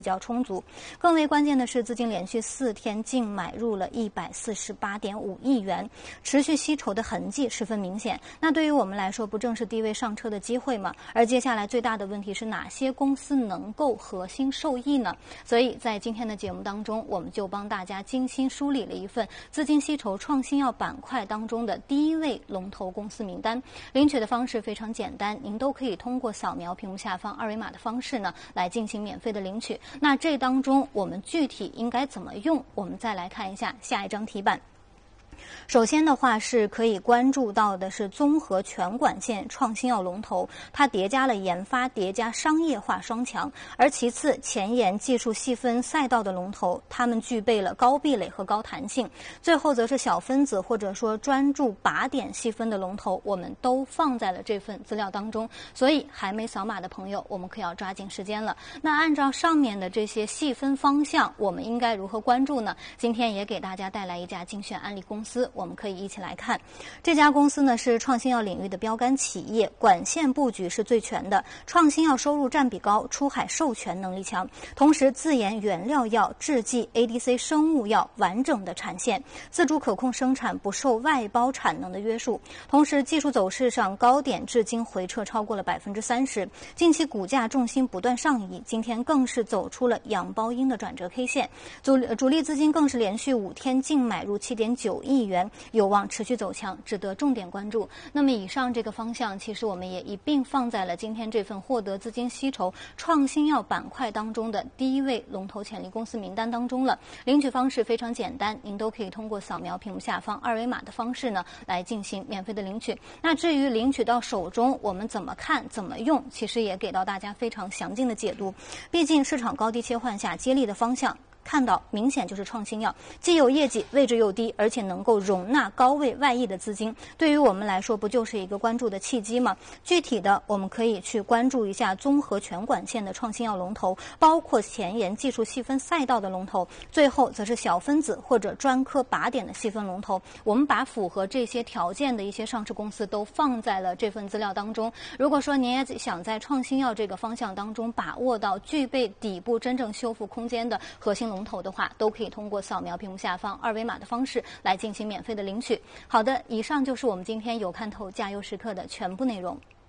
比较充足，更为关键的是，资金连续4天净买入了148.5亿元，持续吸筹的痕迹十分明显。那对于我们来说，不正是低位上车的机会吗？而接下来最大的问题是哪些公司能够核心受益呢？所以在今天的节目当中，我们就帮大家精心梳理了一份资金吸筹创新药板块当中的第一位龙头公司名单。领取的方式非常简单，您都可以通过扫描屏幕下方二维码的方式呢，来进行免费的领取。那这当中我们具体应该怎么用？我们再来看一下下一张题板。首先的话是可以关注到的是综合全管线创新药龙头，它叠加了研发叠加商业化双强。而其次，前沿技术细分赛道的龙头，它们具备了高壁垒和高弹性。最后则是小分子或者说专注靶点细分的龙头，我们都放在了这份资料当中。所以还没扫码的朋友，我们可要抓紧时间了。那按照上面的这些细分方向，我们应该如何关注呢？今天也给大家带来一家精选案例公司，我们可以一起来看。这家公司呢是创新药领域的标杆企业，管线布局是最全的，创新药收入占比高，出海授权能力强，同时自研原料药、制剂、ADC 生物药完整的产线，自主可控生产，不受外包产能的约束。同时技术走势上高点至今回撤超过了30%，近期股价重心不断上移，今天更是走出了阳包阴的转折 K 线，主力资金更是连续5天净买入7.9亿元，有望持续走强，值得重点关注。那么以上这个方向，其实我们也一并放在了今天这份获得资金吸筹创新药板块当中的第一位龙头潜力公司名单当中了。领取方式非常简单，您都可以通过扫描屏幕下方二维码的方式呢，来进行免费的领取。那至于领取到手中，我们怎么看、怎么用，其实也给到大家非常详尽的解读。毕竟市场高低切换下，接力的方向看到明显就是创新药，既有业绩，位置又低，而且能够容纳高位外溢的资金，对于我们来说不就是一个关注的契机吗？具体的我们可以去关注一下综合全管线的创新药龙头，包括前沿技术细分赛道的龙头，最后则是小分子或者专科靶点的细分龙头。我们把符合这些条件的一些上市公司都放在了这份资料当中。如果说您也想在创新药这个方向当中把握到具备底部真正修复空间的核心龙头的话，都可以通过扫描屏幕下方二维码的方式来进行免费的领取。好的，以上就是我们今天有看头加油时刻的全部内容。